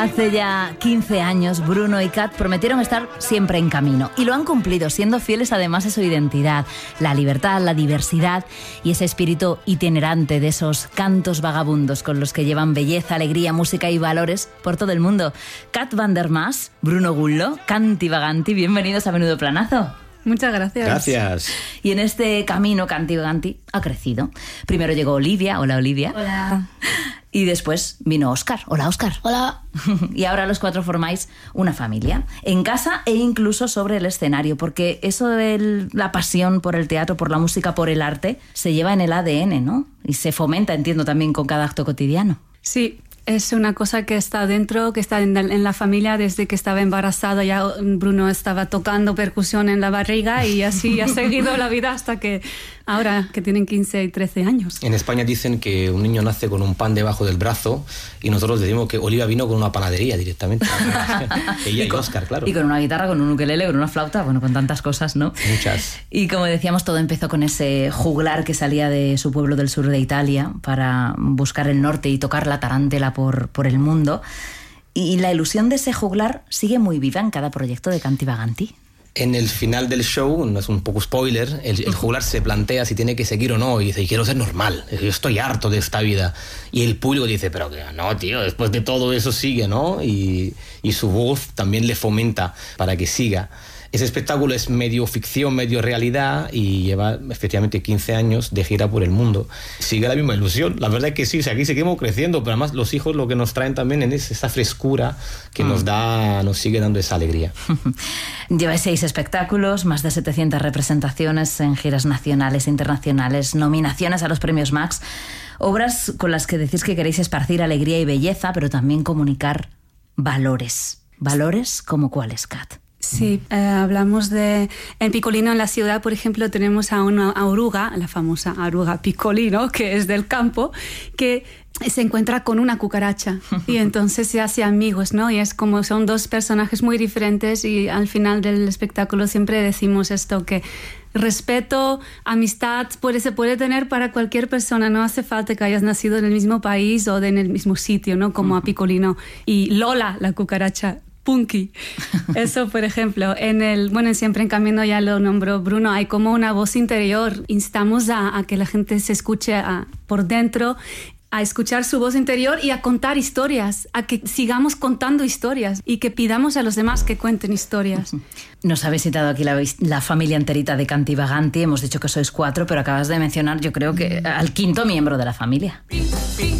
Hace ya 15 años, Bruno y Kat prometieron estar siempre en camino. Y lo han cumplido, siendo fieles además a su identidad, la libertad, la diversidad y ese espíritu itinerante de esos cantos vagabundos con los que llevan belleza, alegría, música y valores por todo el mundo. Kat van der Maas, Bruno Gullo, Canti Vaganti, bienvenidos a Menudo Planazo. Muchas gracias. Gracias. Y en este camino Canti Vaganti ha crecido. Primero llegó Olivia. Hola, Olivia. Hola. Y después vino Óscar. Hola, Óscar. Hola. Y ahora los cuatro formáis una familia, en casa e incluso sobre el escenario, porque eso de la pasión por el teatro, por la música, por el arte, se lleva en el ADN, ¿no? Y se fomenta, entiendo, también con cada acto cotidiano. Sí, es una cosa que está dentro, que está en la familia desde que estaba embarazada. Ya Bruno estaba tocando percusión en la barriga y así ha seguido la vida hasta que ahora que tienen 15 y 13 años. En España dicen que un niño nace con un pan debajo del brazo y nosotros decimos que Olivia vino con una panadería directamente. Ella y Óscar, claro. Y con una guitarra, con un ukelele, con una flauta, bueno, con tantas cosas, ¿no? Muchas. Y como decíamos, todo empezó con ese juglar que salía de su pueblo del sur de Italia para buscar el norte y tocar la tarántela por el mundo. Y la ilusión de ese juglar sigue muy viva en cada proyecto de Canti Vaganti. En el final del show, no es un poco spoiler, el juglar se plantea si tiene que seguir o no y dice, quiero ser normal, yo estoy harto de esta vida. Y el público dice, pero que no, tío, después de todo eso sigue, ¿no? Y su voz también le fomenta para que siga. Ese espectáculo es medio ficción, medio realidad y lleva efectivamente 15 años de gira por el mundo. Sigue la misma ilusión. La verdad es que sí, o sea, aquí seguimos creciendo, pero además los hijos lo que nos traen también es esa frescura que nos sigue dando esa alegría. Lleváis 6 espectáculos, más de 700 representaciones en giras nacionales e internacionales, nominaciones a los premios Max, obras con las que decís que queréis esparcir alegría y belleza, pero también comunicar valores. ¿Valores como cuáles, Kat? Sí, hablamos de... En Piccolino, en la ciudad, por ejemplo, tenemos a una oruga, la famosa oruga Piccolino, que es del campo, que se encuentra con una cucaracha y entonces se hace amigos, ¿no? Y es como son dos personajes muy diferentes y al final del espectáculo siempre decimos esto, que respeto, amistad se puede tener para cualquier persona, no hace falta que hayas nacido en el mismo país o en el mismo sitio, ¿no? Como a Piccolino y Lola, la cucaracha Punky. Eso, por ejemplo, en Siempre en Camino, ya lo nombró Bruno, hay como una voz interior. Instamos a que la gente se escuche por dentro, a escuchar su voz interior y a contar historias, a que sigamos contando historias y que pidamos a los demás que cuenten historias. Nos habéis citado aquí la familia enterita de Canti Vaganti, hemos dicho que sois 4, pero acabas de mencionar, yo creo que al 5.º miembro de la familia.